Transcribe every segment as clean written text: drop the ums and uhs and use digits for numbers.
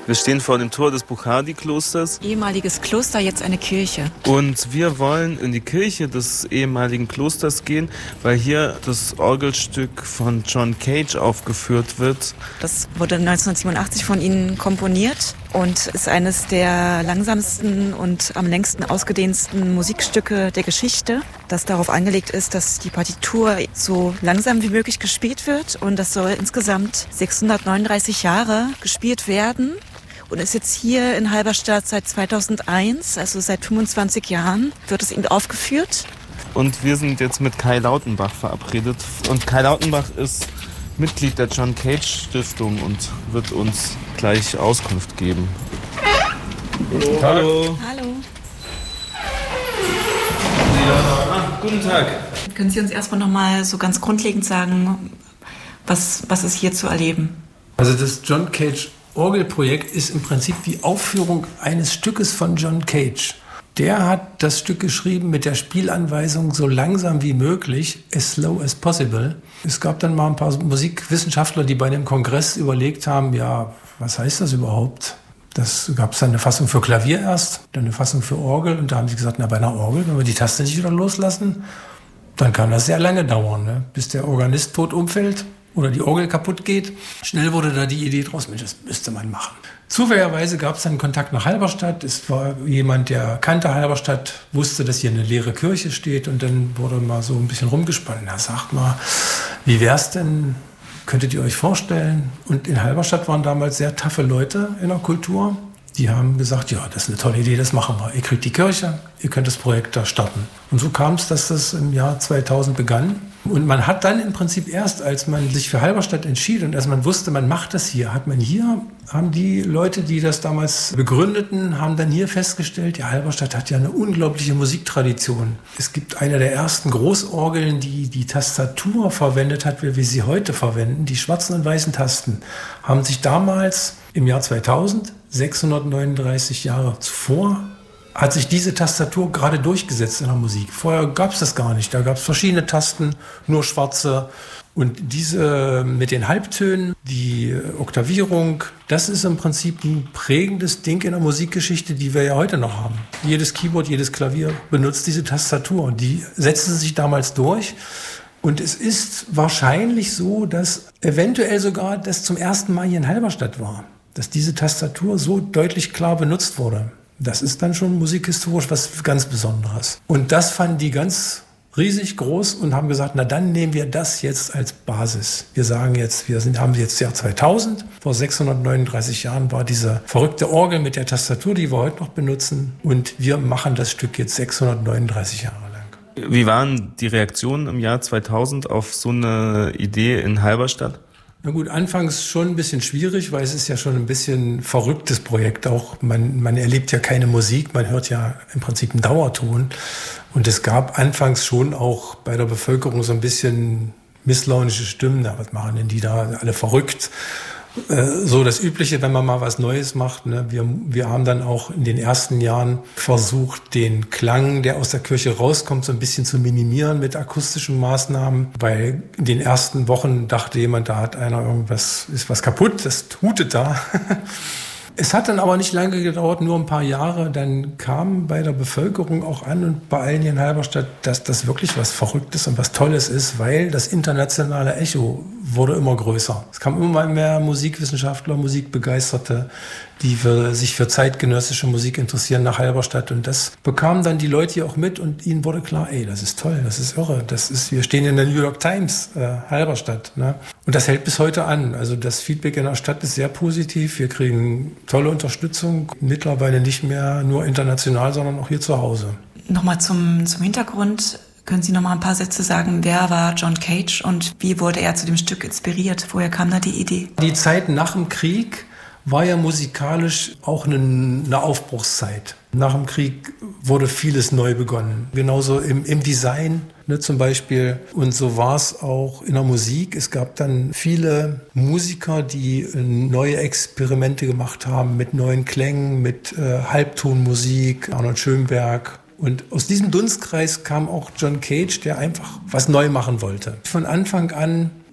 Wir stehen vor dem Tor des Buchardi-Klosters. Ehemaliges Kloster, jetzt eine Kirche. Und wir wollen in die Kirche des ehemaligen Klosters gehen, weil hier das Orgelstück von John Cage aufgeführt wird. Das wurde 1987 von Ihnen komponiert und ist eines der langsamsten und am längsten ausgedehnten Musikstücke der Geschichte, das darauf angelegt ist, dass die Partitur so langsam wie möglich gespielt wird. Und das soll insgesamt 639 Jahre gespielt werden. Und ist jetzt hier in Halberstadt seit 2001, also seit 25 Jahren, wird es eben aufgeführt. Und wir sind jetzt mit Kai Lautenbach verabredet. Und Kai Lautenbach ist Mitglied der John Cage Stiftung und wird uns gleich Auskunft geben. Hallo. Hallo. Guten Tag. Können Sie uns erstmal noch mal so ganz grundlegend sagen, was ist hier zu erleben? Also das John Cage Orgelprojekt ist im Prinzip die Aufführung eines Stückes von John Cage. Der hat das Stück geschrieben mit der Spielanweisung so langsam wie möglich, as slow as possible. Es gab dann mal ein paar Musikwissenschaftler, die bei dem Kongress überlegt haben, ja, was heißt das überhaupt? Das gab es dann eine Fassung für Klavier erst, dann eine Fassung für Orgel. Und da haben sie gesagt, na, bei einer Orgel, wenn wir die Taste nicht wieder loslassen, dann kann das sehr lange dauern, ne? Bis der Organist tot umfällt oder die Orgel kaputt geht. Schnell wurde da die Idee draus, Mensch, das müsste man machen. Zufälligerweise gab es dann Kontakt nach Halberstadt. Es war jemand, der kannte Halberstadt, wusste, dass hier eine leere Kirche steht. Und dann wurde mal so ein bisschen rumgespannt. Na, sagt mal, wie wär's denn? Könntet ihr euch vorstellen? Und in Halberstadt waren damals sehr taffe Leute in der Kultur. Die haben gesagt, ja, das ist eine tolle Idee, das machen wir. Ihr kriegt die Kirche, ihr könnt das Projekt da starten. Und so kam es, dass das im Jahr 2000 begann. Und man hat dann im Prinzip erst, als man sich für Halberstadt entschied und als man wusste, man macht das hier, haben die Leute, die das damals begründeten, haben dann hier festgestellt, ja, Halberstadt hat ja eine unglaubliche Musiktradition. Es gibt eine der ersten Großorgeln, die die Tastatur verwendet hat, wie wir sie heute verwenden. Die schwarzen und weißen Tasten haben sich damals im Jahr 2000, 639 Jahre zuvor, hat sich diese Tastatur gerade durchgesetzt in der Musik. Vorher gab es das gar nicht. Da gab es verschiedene Tasten, nur schwarze. Und diese mit den Halbtönen, die Oktavierung, das ist im Prinzip ein prägendes Ding in der Musikgeschichte, die wir ja heute noch haben. Jedes Keyboard, jedes Klavier benutzt diese Tastatur. Und die setzte sich damals durch. Und es ist wahrscheinlich so, dass eventuell sogar das zum ersten Mal hier in Halberstadt war, dass diese Tastatur so deutlich klar benutzt wurde. Das ist dann schon musikhistorisch was ganz Besonderes. Und das fanden die ganz riesig groß und haben gesagt, na dann nehmen wir das jetzt als Basis. Wir sagen jetzt, haben jetzt Jahr 2000. Vor 639 Jahren war diese verrückte Orgel mit der Tastatur, die wir heute noch benutzen. Und wir machen das Stück jetzt 639 Jahre lang. Wie waren die Reaktionen im Jahr 2000 auf so eine Idee in Halberstadt? Na gut, anfangs schon ein bisschen schwierig, weil es ist ja schon ein bisschen verrücktes Projekt auch. Man erlebt ja keine Musik, man hört ja im Prinzip einen Dauerton. Und es gab anfangs schon auch bei der Bevölkerung so ein bisschen misslaunische Stimmen. Na, was machen denn die da alle verrückt? So das Übliche, wenn man mal was Neues macht. Ne? Wir haben dann auch in den ersten Jahren versucht, den Klang, der aus der Kirche rauskommt, so ein bisschen zu minimieren mit akustischen Maßnahmen. Weil in den ersten Wochen dachte jemand, da hat einer ist was kaputt, das hutet da. Es hat dann aber nicht lange gedauert, nur ein paar Jahre. Dann kam bei der Bevölkerung auch an und bei allen hier in Halberstadt, dass das wirklich was Verrücktes und was Tolles ist, weil das internationale Echo wurde immer größer. Es kamen immer mehr Musikwissenschaftler, Musikbegeisterte, die sich für zeitgenössische Musik interessieren nach Halberstadt. Und das bekamen dann die Leute hier auch mit und ihnen wurde klar, ey, das ist toll, das ist irre. Wir stehen in der New York Times, Halberstadt. Ne? Und das hält bis heute an. Also das Feedback in der Stadt ist sehr positiv. Wir kriegen tolle Unterstützung. Mittlerweile nicht mehr nur international, sondern auch hier zu Hause. Nochmal zum Hintergrund. Können Sie noch mal ein paar Sätze sagen, wer war John Cage und wie wurde er zu dem Stück inspiriert? Woher kam da die Idee? Die Zeit nach dem Krieg war ja musikalisch auch eine Aufbruchszeit. Nach dem Krieg wurde vieles neu begonnen. Genauso im Design, ne, zum Beispiel. Und so war es auch in der Musik. Es gab dann viele Musiker, die neue Experimente gemacht haben mit neuen Klängen, mit Halbtonmusik, Arnold Schönberg. Und aus diesem Dunstkreis kam auch John Cage, der einfach was neu machen wollte. Von Anfang an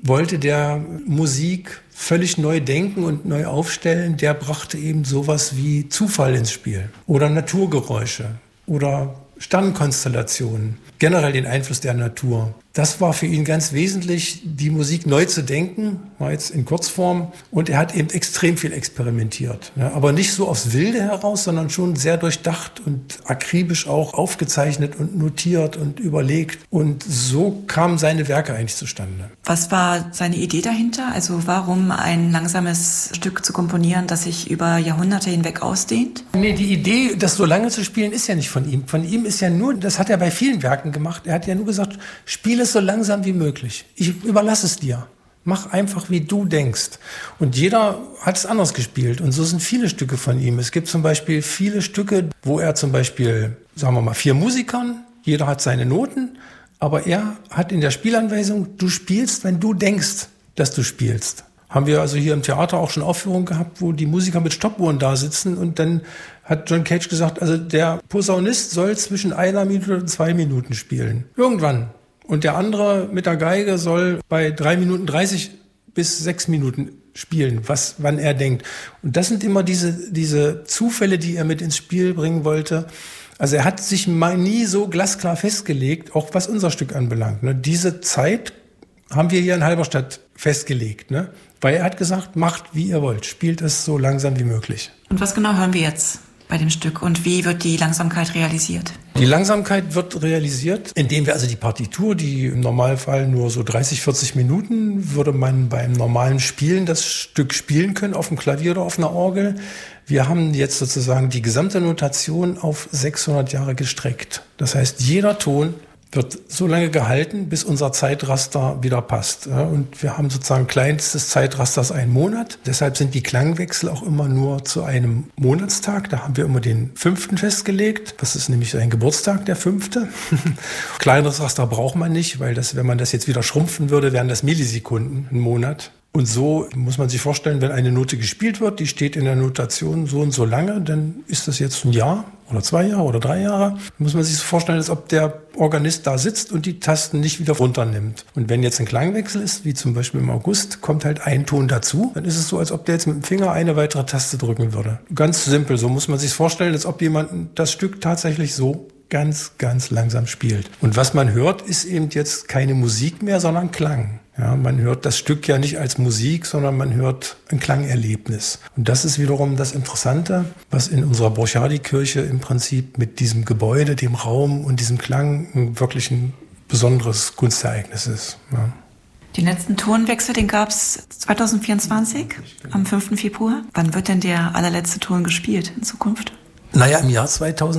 wollte der Musik völlig neu denken und neu aufstellen. Der brachte eben sowas wie Zufall ins Spiel oder Naturgeräusche oder Sternenkonstellationen, generell den Einfluss der Natur. Das war für ihn ganz wesentlich, die Musik neu zu denken, war jetzt in Kurzform. Und er hat eben extrem viel experimentiert. Ja, aber nicht so aufs Wilde heraus, sondern schon sehr durchdacht und akribisch auch aufgezeichnet und notiert und überlegt. Und so kamen seine Werke eigentlich zustande. Was war seine Idee dahinter? Also warum ein langsames Stück zu komponieren, das sich über Jahrhunderte hinweg ausdehnt? Nee, die Idee, das so lange zu spielen, ist ja nicht von ihm. Von ihm ist ja nur, das hat er bei vielen Werken gemacht, er hat ja nur gesagt, spiele es so langsam wie möglich. Ich überlasse es dir. Mach einfach, wie du denkst. Und jeder hat es anders gespielt. Und so sind viele Stücke von ihm. Es gibt zum Beispiel viele Stücke, wo er zum Beispiel, sagen wir mal, 4 Musikern, jeder hat seine Noten, aber er hat in der Spielanweisung, du spielst, wenn du denkst, dass du spielst. Haben wir also hier im Theater auch schon Aufführungen gehabt, wo die Musiker mit Stoppuhren da sitzen und dann hat John Cage gesagt, also der Posaunist soll zwischen 1 Minute und 2 Minuten spielen. Irgendwann. Und der andere mit der Geige soll bei 3 Minuten 30 bis 6 Minuten spielen, wann er denkt. Und das sind immer diese Zufälle, die er mit ins Spiel bringen wollte. Also er hat sich mal nie so glasklar festgelegt, auch was unser Stück anbelangt. Ne? Diese Zeit haben wir hier in Halberstadt festgelegt, ne? Weil er hat gesagt, macht wie ihr wollt, spielt es so langsam wie möglich. Und was genau hören wir jetzt bei dem Stück und wie wird die Langsamkeit realisiert? Die Langsamkeit wird realisiert, indem wir also die Partitur, die im Normalfall nur so 30, 40 Minuten, würde man beim normalen Spielen das Stück spielen können, auf dem Klavier oder auf einer Orgel. Wir haben jetzt sozusagen die gesamte Notation auf 600 Jahre gestreckt. Das heißt, jeder Ton wird so lange gehalten, bis unser Zeitraster wieder passt. Und wir haben sozusagen kleinstes Zeitrasters 1 Monat. Deshalb sind die Klangwechsel auch immer nur zu einem Monatstag. Da haben wir immer den 5. festgelegt. Das ist nämlich sein Geburtstag, der 5. Kleineres Raster braucht man nicht, weil wenn man das jetzt wieder schrumpfen würde, wären das Millisekunden, ein Monat. Und so muss man sich vorstellen, wenn eine Note gespielt wird, die steht in der Notation so und so lange, dann ist das jetzt ein Jahr oder 2 Jahre oder 3 Jahre. Dann muss man sich so vorstellen, als ob der Organist da sitzt und die Tasten nicht wieder runternimmt. Und wenn jetzt ein Klangwechsel ist, wie zum Beispiel im August, kommt halt ein Ton dazu, dann ist es so, als ob der jetzt mit dem Finger eine weitere Taste drücken würde. Ganz simpel, so muss man sich vorstellen, als ob jemand das Stück tatsächlich so ganz, ganz langsam spielt. Und was man hört, ist eben jetzt keine Musik mehr, sondern Klang. Ja, man hört das Stück ja nicht als Musik, sondern man hört ein Klangerlebnis. Und das ist wiederum das Interessante, was in unserer Borchardi-Kirche im Prinzip mit diesem Gebäude, dem Raum und diesem Klang wirklich ein besonderes Kunstereignis ist. Ja. Den letzten Tonwechsel, den gab es 2024, am 5. Februar. Wann wird denn der allerletzte Ton gespielt in Zukunft? Naja, im Jahr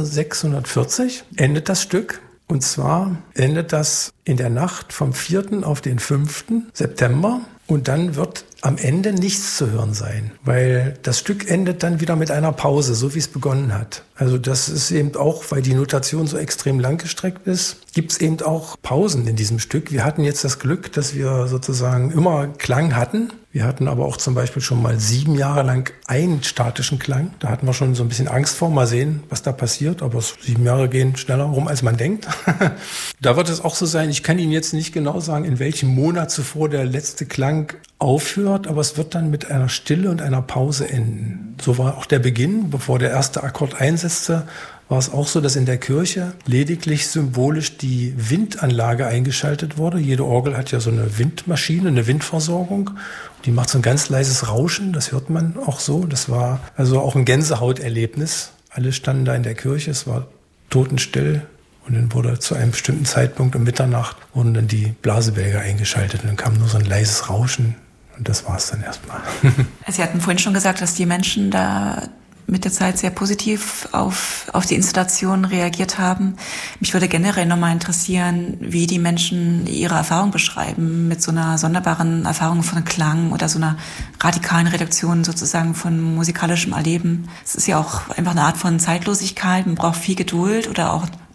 2640 endet das Stück. Und zwar endet das in der Nacht vom 4. auf den 5. September. Und dann wird am Ende nichts zu hören sein, weil das Stück endet dann wieder mit einer Pause, so wie es begonnen hat. Also das ist eben auch, weil die Notation so extrem lang gestreckt ist, gibt es eben auch Pausen in diesem Stück. Wir hatten jetzt das Glück, dass wir sozusagen immer Klang hatten. Wir hatten aber auch zum Beispiel schon mal 7 Jahre lang einen statischen Klang. Da hatten wir schon so ein bisschen Angst vor, mal sehen, was da passiert. Aber 7 Jahre gehen schneller rum, als man denkt. Da wird es auch so sein, ich kann Ihnen jetzt nicht genau sagen, in welchem Monat zuvor der letzte Klang aufhört, aber es wird dann mit einer Stille und einer Pause enden. So war auch der Beginn, bevor der erste Akkord einsetzte, war es auch so, dass in der Kirche lediglich symbolisch die Windanlage eingeschaltet wurde. Jede Orgel hat ja so eine Windmaschine, eine Windversorgung. Die macht so ein ganz leises Rauschen, das hört man auch so. Das war also auch ein Gänsehauterlebnis. Alle standen da in der Kirche, es war totenstill. Und dann wurde zu einem bestimmten Zeitpunkt um Mitternacht wurden dann die Blasebälge eingeschaltet. Und dann kam nur so ein leises Rauschen. Und das war es dann erstmal. Sie hatten vorhin schon gesagt, dass die Menschen da mit der Zeit sehr positiv auf die Installation reagiert haben. Mich würde generell nochmal interessieren, wie die Menschen ihre Erfahrung beschreiben mit so einer sonderbaren Erfahrung von Klang oder so einer radikalen Reduktion sozusagen von musikalischem Erleben. Es ist ja auch einfach eine Art von Zeitlosigkeit. Man braucht viel Geduld oder auch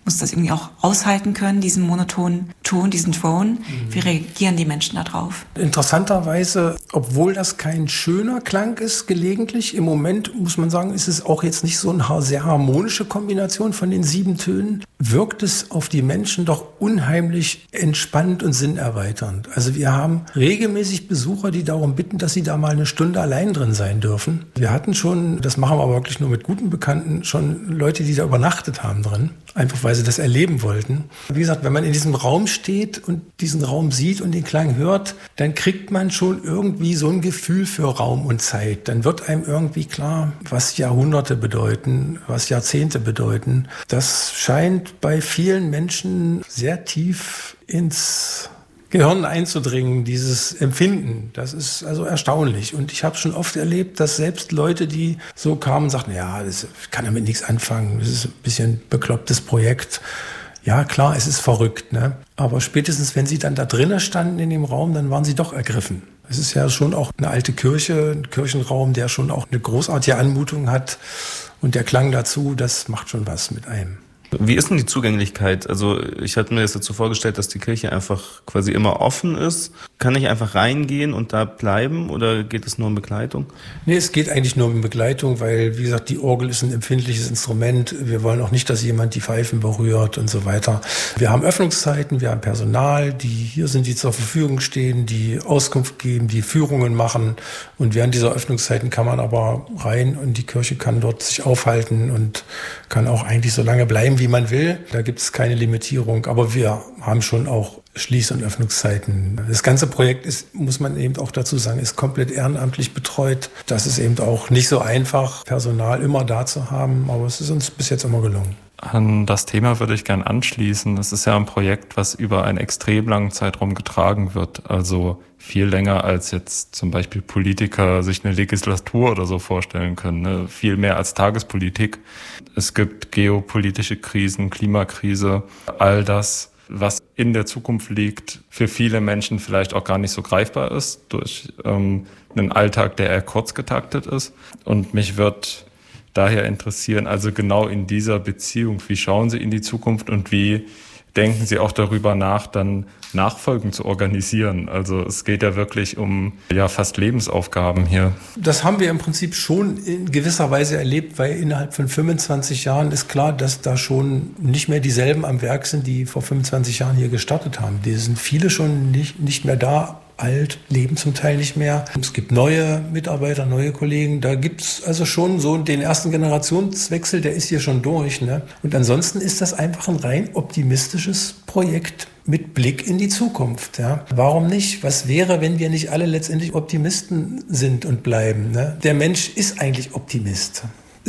muss das irgendwie auch aushalten können, diesen monotonen Ton, diesen Drone. Wie reagieren die Menschen da drauf? Interessanterweise, obwohl das kein schöner Klang ist, gelegentlich, im Moment muss man sagen, ist es auch jetzt nicht so eine sehr harmonische Kombination von den 7 Tönen, wirkt es auf die Menschen doch unheimlich entspannend und sinnerweiternd. Also wir haben regelmäßig Besucher, die darum bitten, dass sie da mal eine Stunde allein drin sein dürfen. Wir hatten schon, das machen wir aber wirklich nur mit guten Bekannten, schon Leute, die da übernachtet haben drin, einfach weil sie das erleben wollten. Wie gesagt, wenn man in diesem Raum steht und diesen Raum sieht und den Klang hört, dann kriegt man schon irgendwie so ein Gefühl für Raum und Zeit. Dann wird einem irgendwie klar, was Jahrhunderte bedeuten, was Jahrzehnte bedeuten. Das scheint bei vielen Menschen sehr tief ins Gehirn einzudringen, dieses Empfinden. Das ist also erstaunlich. Und ich habe schon oft erlebt, dass selbst Leute, die so kamen und sagten, ja, ich kann damit nichts anfangen, das ist ein bisschen beklopptes Projekt. Ja, klar, es ist verrückt, ne? Aber spätestens, wenn sie dann da drinnen standen in dem Raum, dann waren sie doch ergriffen. Es ist ja schon auch eine alte Kirche, ein Kirchenraum, der schon auch eine großartige Anmutung hat. Und der Klang dazu, das macht schon was mit einem. Wie ist denn die Zugänglichkeit? Also ich hatte mir das jetzt so vorgestellt, dass die Kirche einfach quasi immer offen ist. Kann ich einfach reingehen und da bleiben oder geht es nur um Begleitung? Nee, es geht eigentlich nur um Begleitung, weil, wie gesagt, die Orgel ist ein empfindliches Instrument. Wir wollen auch nicht, dass jemand die Pfeifen berührt und so weiter. Wir haben Öffnungszeiten, wir haben Personal, die hier sind, die zur Verfügung stehen, die Auskunft geben, die Führungen machen. Und während dieser Öffnungszeiten kann man aber rein und die Kirche kann dort sich aufhalten und kann auch eigentlich so lange bleiben, wie man will. Da gibt es keine Limitierung, aber wir haben schon auch Schließ- und Öffnungszeiten. Das ganze Projekt ist, muss man eben auch dazu sagen, ist komplett ehrenamtlich betreut. Das ist eben auch nicht so einfach, Personal immer da zu haben, aber es ist uns bis jetzt immer gelungen. An das Thema würde ich gern anschließen. Das ist ja ein Projekt, was über einen extrem langen Zeitraum getragen wird. Also viel länger als jetzt zum Beispiel Politiker sich eine Legislatur oder so vorstellen können. Ne? Viel mehr als Tagespolitik. Es gibt geopolitische Krisen, Klimakrise, all das, was in der Zukunft liegt, für viele Menschen vielleicht auch gar nicht so greifbar ist durch einen Alltag, der eher kurz getaktet ist. Und mich wird daher interessieren, also genau in dieser Beziehung, wie schauen Sie in die Zukunft und wie denken Sie auch darüber nach, dann Nachfolgen zu organisieren? Also es geht ja wirklich um fast Lebensaufgaben hier. Das haben wir im Prinzip schon in gewisser Weise erlebt, weil innerhalb von 25 Jahren ist klar, dass da schon nicht mehr dieselben am Werk sind, die vor 25 Jahren hier gestartet haben. Die sind viele schon nicht mehr da. Alt, leben zum Teil nicht mehr. Es gibt neue Mitarbeiter, neue Kollegen. Da gibt's also schon so den ersten Generationswechsel, der ist hier schon durch. Ne? Und ansonsten ist das einfach ein rein optimistisches Projekt mit Blick in die Zukunft. Ja? Warum nicht? Was wäre, wenn wir nicht alle letztendlich Optimisten sind und bleiben? Ne? Der Mensch ist eigentlich Optimist.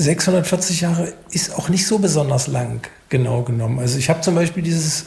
640 Jahre ist auch nicht so besonders lang, genau genommen. Also ich habe zum Beispiel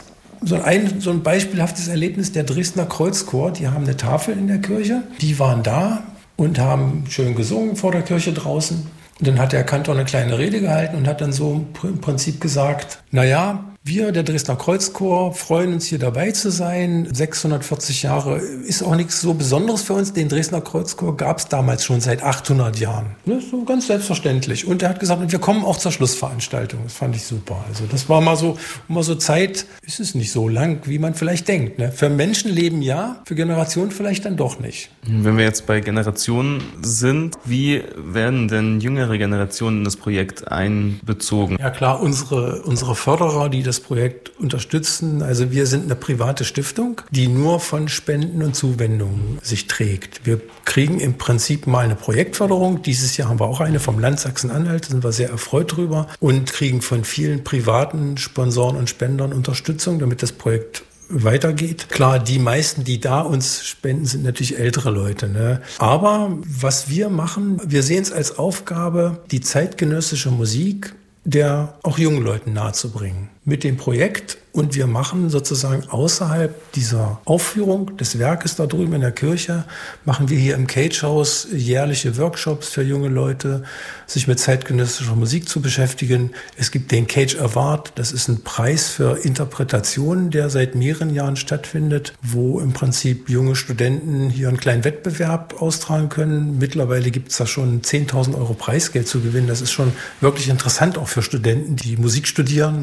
so ein beispielhaftes Erlebnis, der Dresdner Kreuzchor, die haben eine Tafel in der Kirche, die waren da und haben schön gesungen vor der Kirche draußen. Und dann hat der Kantor eine kleine Rede gehalten und hat dann so im Prinzip gesagt, naja, wir, der Dresdner Kreuzchor, freuen uns hier dabei zu sein. 640 Jahre ist auch nichts so Besonderes für uns. Den Dresdner Kreuzchor gab es damals schon seit 800 Jahren. Das ist so ganz selbstverständlich. Und er hat gesagt, wir kommen auch zur Schlussveranstaltung. Das fand ich super. Also das war mal so Zeit, ist es nicht so lang, wie man vielleicht denkt. Ne? Für Menschenleben ja, für Generationen vielleicht dann doch nicht. Wenn wir jetzt bei Generationen sind, wie werden denn jüngere Generationen in das Projekt einbezogen? Ja klar, unsere Förderer, die das Projekt unterstützen. Also wir sind eine private Stiftung, die nur von Spenden und Zuwendungen sich trägt. Wir kriegen im Prinzip mal eine Projektförderung. Dieses Jahr haben wir auch eine vom Land Sachsen-Anhalt, da sind wir sehr erfreut drüber und kriegen von vielen privaten Sponsoren und Spendern Unterstützung, damit das Projekt weitergeht. Klar, die meisten, die da uns spenden, sind natürlich ältere Leute. Ne? Aber was wir machen, wir sehen es als Aufgabe, die zeitgenössische Musik der auch jungen Leuten nahezubringen mit dem Projekt. Und wir machen sozusagen außerhalb dieser Aufführung des Werkes da drüben in der Kirche, machen wir hier im Cage House jährliche Workshops für junge Leute, sich mit zeitgenössischer Musik zu beschäftigen. Es gibt den Cage Award, das ist ein Preis für Interpretationen, der seit mehreren Jahren stattfindet, wo im Prinzip junge Studenten hier einen kleinen Wettbewerb austragen können. Mittlerweile gibt es da schon 10.000 € Preisgeld zu gewinnen. Das ist schon wirklich interessant auch für Studenten, die Musik studieren und sich mit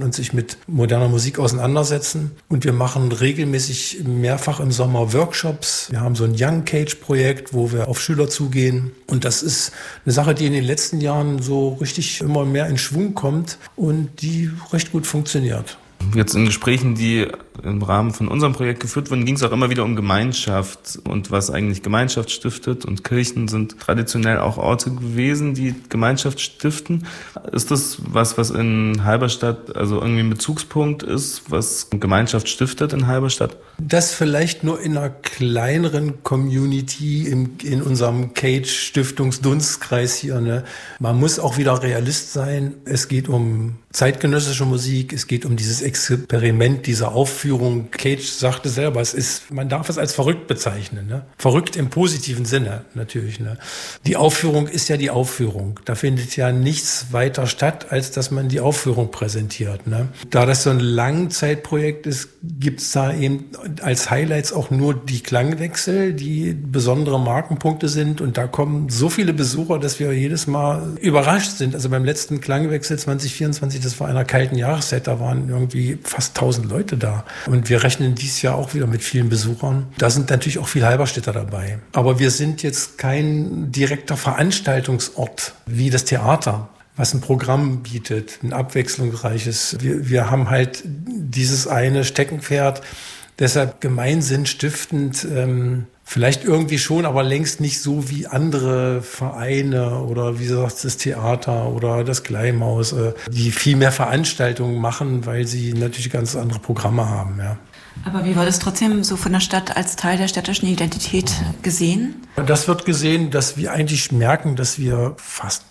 mit moderner Musik auseinandersetzen. Und wir machen regelmäßig mehrfach im Sommer Workshops. Wir haben so ein Young Cage-Projekt, wo wir auf Schüler zugehen. Und das ist eine Sache, die in den letzten Jahren so richtig immer mehr in Schwung kommt und die recht gut funktioniert. Jetzt in Gesprächen, die im Rahmen von unserem Projekt geführt wurden, ging es auch immer wieder um Gemeinschaft und was eigentlich Gemeinschaft stiftet. Und Kirchen sind traditionell auch Orte gewesen, die Gemeinschaft stiften. Ist das was in Halberstadt also irgendwie ein Bezugspunkt ist, was Gemeinschaft stiftet in Halberstadt? Das vielleicht nur in einer kleineren Community in unserem Cage-Stiftungsdunstkreis hier. Ne? Man muss auch wieder Realist sein. Es geht um zeitgenössische Musik, es geht um dieses Experiment, diese Aufführung. Cage sagte selber, man darf es als verrückt bezeichnen. Ne? Verrückt im positiven Sinne natürlich. Ne? Die Aufführung ist ja die Aufführung. Da findet ja nichts weiter statt, als dass man die Aufführung präsentiert. Ne? Da das so ein Langzeitprojekt ist, gibt's da eben als Highlights auch nur die Klangwechsel, die besondere Markenpunkte sind. Und da kommen so viele Besucher, dass wir jedes Mal überrascht sind. Also beim letzten Klangwechsel 2024, das war einer kalten Jahreszeit, da waren irgendwie fast 1000 Leute da. Und wir rechnen dieses Jahr auch wieder mit vielen Besuchern. Da sind natürlich auch viel Halberstädter dabei. Aber wir sind jetzt kein direkter Veranstaltungsort wie das Theater, was ein Programm bietet, ein abwechslungsreiches. Wir haben halt dieses eine Steckenpferd, deshalb Gemeinsinn stiftend, vielleicht irgendwie schon, aber längst nicht so wie andere Vereine oder wie gesagt das Theater oder das Gleimaus, die viel mehr Veranstaltungen machen, weil sie natürlich ganz andere Programme haben. Ja. Aber wie wird es trotzdem so von der Stadt als Teil der städtischen Identität gesehen? Das wird gesehen, dass wir eigentlich merken, dass wir fast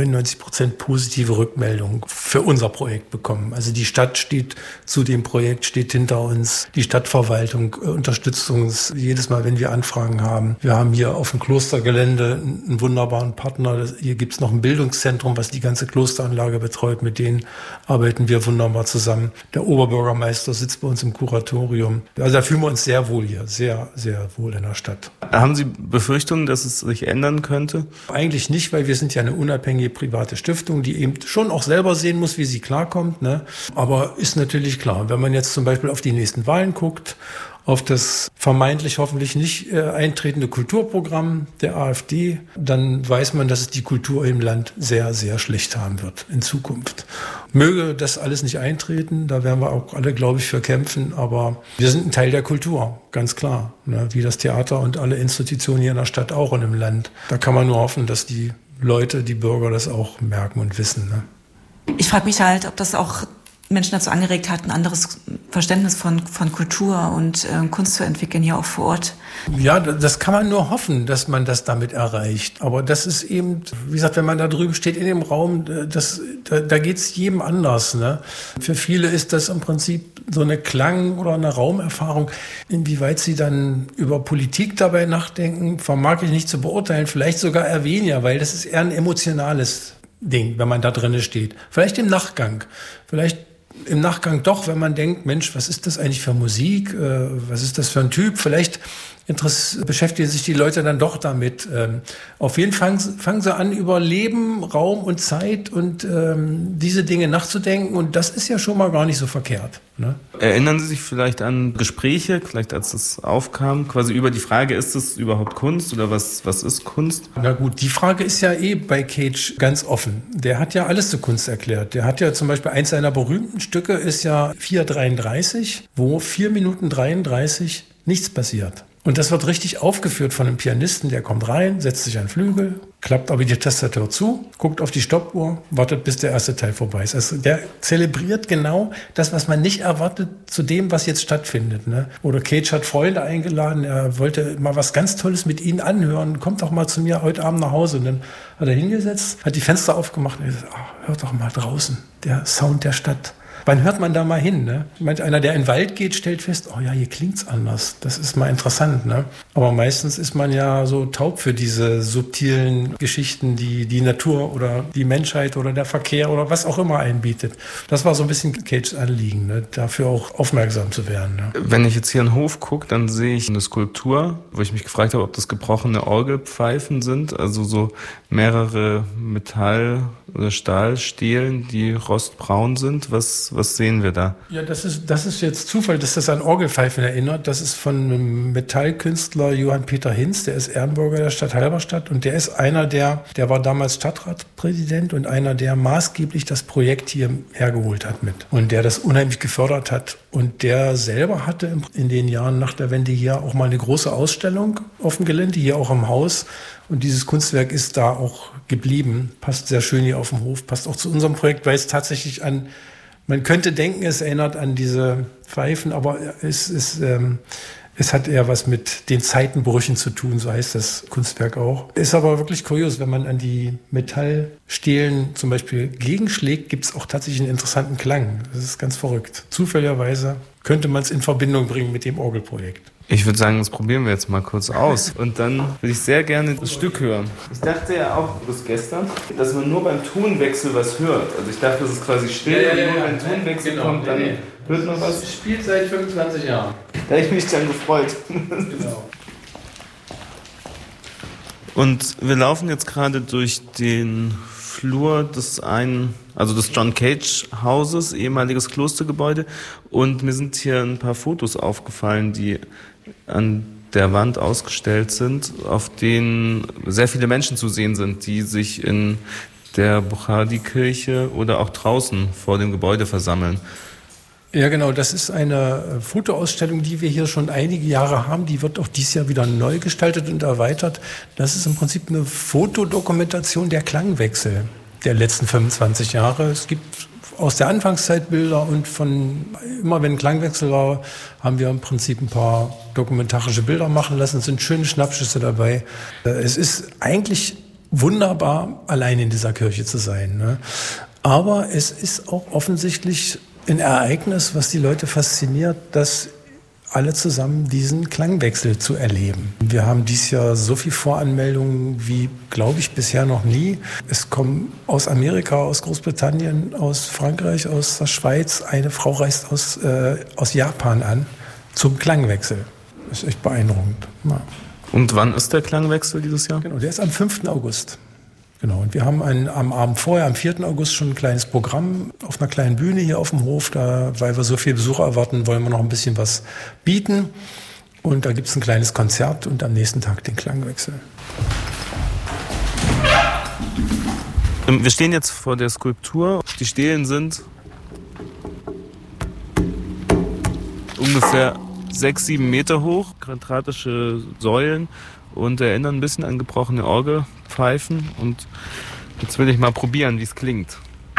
99% positive Rückmeldungen für unser Projekt bekommen. Also die Stadt steht zu dem Projekt, steht hinter uns. Die Stadtverwaltung unterstützt uns jedes Mal, wenn wir Anfragen haben. Wir haben hier auf dem Klostergelände einen wunderbaren Partner. Hier gibt's noch ein Bildungszentrum, was die ganze Klosteranlage betreut. Mit denen arbeiten wir wunderbar zusammen. Der Oberbürgermeister sitzt bei uns im Kuratorium. Also da fühlen wir uns sehr wohl hier, sehr, sehr wohl in der Stadt. Haben Sie Befürchtungen, dass es sich ändern könnte? Eigentlich nicht, weil wir sind ja eine unabhängige private Stiftung, die eben schon auch selber sehen muss, wie sie klarkommt. Ne? Aber ist natürlich klar, wenn man jetzt zum Beispiel auf die nächsten Wahlen guckt, auf das vermeintlich hoffentlich nicht eintretende Kulturprogramm der AfD, dann weiß man, dass es die Kultur im Land sehr, sehr schlecht haben wird in Zukunft. Möge das alles nicht eintreten, da werden wir auch alle, glaube ich, für kämpfen, aber wir sind ein Teil der Kultur, ganz klar, ne? Wie das Theater und alle Institutionen hier in der Stadt auch und im Land. Da kann man nur hoffen, dass die Leute, die Bürger das auch merken und wissen. Ne? Ich frage mich halt, ob das auch Menschen dazu angeregt hat, ein anderes Verständnis von Kultur und Kunst zu entwickeln, hier auch vor Ort. Ja, das kann man nur hoffen, dass man das damit erreicht. Aber das ist eben, wie gesagt, wenn man da drüben steht in dem Raum, da geht's jedem anders. Ne? Für viele ist das im Prinzip so eine Klang- oder eine Raumerfahrung. Inwieweit sie dann über Politik dabei nachdenken, vermag ich nicht zu beurteilen. Vielleicht sogar eher weniger, weil das ist eher ein emotionales Ding, wenn man da drinnen steht. Vielleicht im Nachgang. Vielleicht im Nachgang doch, wenn man denkt, Mensch, was ist das eigentlich für Musik? Was ist das für ein Typ? Vielleicht beschäftigen sich die Leute dann doch damit. Auf jeden Fall fangen sie an, über Leben, Raum und Zeit und diese Dinge nachzudenken. Und das ist ja schon mal gar nicht so verkehrt. Ne? Erinnern Sie sich vielleicht an Gespräche, vielleicht als das aufkam, quasi über die Frage, ist es überhaupt Kunst oder was ist Kunst? Na gut, die Frage ist ja bei Cage ganz offen. Der hat ja alles zur Kunst erklärt. Der hat ja zum Beispiel eins seiner berühmten Stücke ist ja 4:33, wo 4 Minuten 33 nichts passiert. Und das wird richtig aufgeführt von einem Pianisten, der kommt rein, setzt sich an den Flügel, klappt aber die Tastatur zu, guckt auf die Stoppuhr, wartet, bis der erste Teil vorbei ist. Also der zelebriert genau das, was man nicht erwartet, zu dem, was jetzt stattfindet. Ne? Oder Cage hat Freunde eingeladen, er wollte mal was ganz Tolles mit ihnen anhören, kommt doch mal zu mir heute Abend nach Hause. Und dann hat er hingesetzt, hat die Fenster aufgemacht und gesagt, hört doch mal draußen, der Sound der Stadt. Wann hört man da mal hin? Ne? Manch einer, der in den Wald geht, stellt fest, oh ja, hier klingt's anders. Das ist mal interessant. Ne? Aber meistens ist man ja so taub für diese subtilen Geschichten, die die Natur oder die Menschheit oder der Verkehr oder was auch immer einbietet. Das war so ein bisschen Cages Anliegen, ne? Dafür auch aufmerksam zu werden. Ne? Wenn ich jetzt hier in den Hof gucke, dann sehe ich eine Skulptur, wo ich mich gefragt habe, ob das gebrochene Orgelpfeifen sind, also so mehrere Metall- oder Stahlstelen, die rostbraun sind. Was was sehen wir da? Ja, das ist jetzt Zufall, dass das an Orgelpfeifen erinnert. Das ist von einem Metallkünstler Johann Peter Hinz, der ist Ehrenbürger der Stadt Halberstadt und der ist einer der war damals Stadtratspräsident und einer, der maßgeblich das Projekt hier hergeholt hat mit und der das unheimlich gefördert hat. Und der selber hatte in den Jahren nach der Wende hier auch mal eine große Ausstellung auf dem Gelände, hier auch im Haus. Und dieses Kunstwerk ist da auch geblieben. Passt sehr schön hier auf dem Hof, passt auch zu unserem Projekt, weil es tatsächlich man könnte denken, es erinnert an diese Pfeifen, aber es hat eher was mit den Zeitenbrüchen zu tun, so heißt das Kunstwerk auch. Ist aber wirklich kurios, wenn man an die Metallstelen zum Beispiel gegenschlägt, gibt es auch tatsächlich einen interessanten Klang. Das ist ganz verrückt. Zufälligerweise könnte man es in Verbindung bringen mit dem Orgelprojekt. Ich würde sagen, das probieren wir jetzt mal kurz aus. Und dann würde ich sehr gerne das Stück hören. Ich dachte ja auch bis gestern, dass man nur beim Tonwechsel was hört. Also ich dachte, das ist quasi still und nur wenn Tonwechsel kommt, dann hört man was. Das spielt seit 25 Jahren. Da habe ich mich dann gefreut. Genau. Und wir laufen jetzt gerade durch den Flur des John Cage Hauses, ehemaliges Klostergebäude. Und mir sind hier ein paar Fotos aufgefallen, die an der Wand ausgestellt sind, auf denen sehr viele Menschen zu sehen sind, die sich in der Buchardi-Kirche oder auch draußen vor dem Gebäude versammeln. Ja, genau. Das ist eine Fotoausstellung, die wir hier schon einige Jahre haben. Die wird auch dieses Jahr wieder neu gestaltet und erweitert. Das ist im Prinzip eine Fotodokumentation der Klangwechsel der letzten 25 Jahre. Es gibt aus der Anfangszeit Bilder und immer wenn Klangwechsel war, haben wir im Prinzip ein paar dokumentarische Bilder machen lassen. Es sind schöne Schnappschüsse dabei. Es ist eigentlich wunderbar, allein in dieser Kirche zu sein, ne? Aber es ist auch offensichtlich ein Ereignis, was die Leute fasziniert, dass alle zusammen diesen Klangwechsel zu erleben. Wir haben dieses Jahr so viel Voranmeldungen wie, glaube ich, bisher noch nie. Es kommen aus Amerika, aus Großbritannien, aus Frankreich, aus der Schweiz. Eine Frau reist aus Japan an zum Klangwechsel. Das ist echt beeindruckend. Ja. Und wann ist der Klangwechsel dieses Jahr? Genau, der ist am 5. August. Genau, und wir haben am Abend vorher, am 4. August, schon ein kleines Programm auf einer kleinen Bühne hier auf dem Hof. Weil wir so viele Besucher erwarten, wollen wir noch ein bisschen was bieten. Und da gibt es ein kleines Konzert und am nächsten Tag den Klangwechsel. Wir stehen jetzt vor der Skulptur. Die Stelen sind ungefähr 6-7 Meter hoch, quadratische Säulen und erinnern ein bisschen an gebrochene Orgelpfeifen. Und jetzt will ich mal probieren, wie es klingt.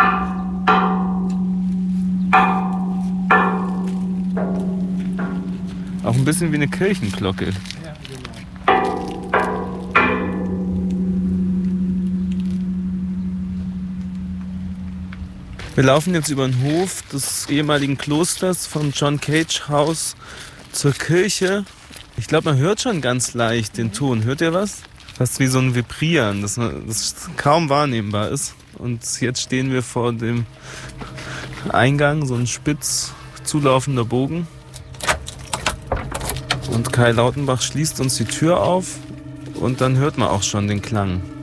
Auch ein bisschen wie eine Kirchenglocke. Wir laufen jetzt über den Hof des ehemaligen Klosters vom John Cage Haus zur Kirche. Ich glaube, man hört schon ganz leicht den Ton. Hört ihr was? Fast wie so ein Vibrieren, das kaum wahrnehmbar ist. Und jetzt stehen wir vor dem Eingang, so ein spitz zulaufender Bogen. Und Kai Lautenbach schließt uns die Tür auf und dann hört man auch schon den Klang.